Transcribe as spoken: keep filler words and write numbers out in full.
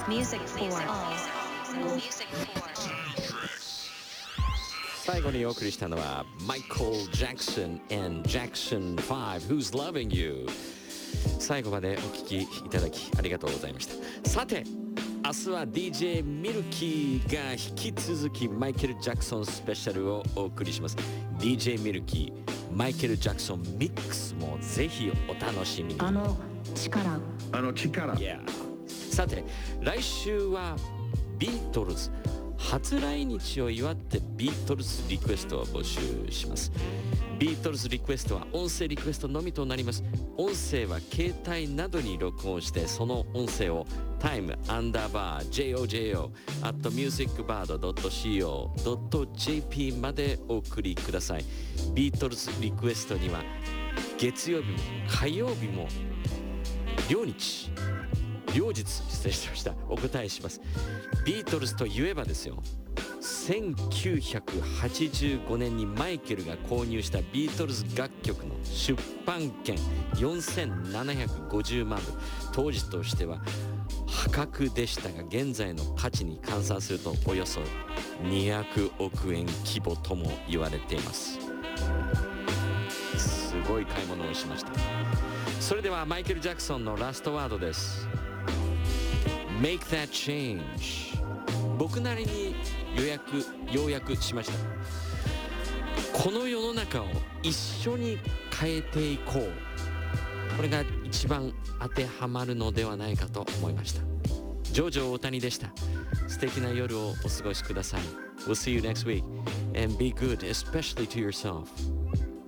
Music for all. Music for 最後にお送りしたのは Michael Jackson and Jackson ファイブ Who's Loving You。 最後までお聞きいただきありがとうございました。さて明日は ディージェー ミルキーが引き続きマイケル・ジャクソンスペシャルをお送りします。 ディージェー ミルキーマイケル・ジャクソンミックスもぜひお楽しみに。 あの力あの力、 yeah. さて来週はビートルズ初来日を祝ってビートルズリクエストを募集します。ビートルズリクエストは音声リクエストのみとなります。音声は携帯などに録音してその音声をタイムアンダーバー ジェイオージェイオー at musicbird ドット シーオー ドット ジェーピー までお送りください。ビートルズリクエストには月曜日も火曜日も両日両日失礼しましたお答えします。ビートルズといえばですよ、せんきゅうひゃくはちじゅうごねんにマイケルが購入したビートルズ楽曲の出版権よんせんななひゃくごじゅうまんぶ、当時としては破格でしたが現在の価値に換算するとおよそにひゃくおくえん規模とも言われています。すごい買い物をしました。それではマイケル・ジャクソンのラストワードです。 Make that change。 僕なりに予約要約しました。この世の中を一緒に変えていこう、これが一番当てはまるのではないかと思いました。ジョージョ大谷でした。素敵な夜をお過ごしください。 We'll see you next week and be good, especially to yourself.